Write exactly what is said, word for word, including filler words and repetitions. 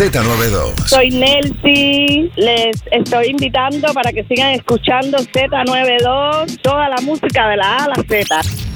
Z noventa y dos. Soy Nelcy, les estoy invitando para que sigan escuchando Z noventa y dos, toda la música de la A a la Z.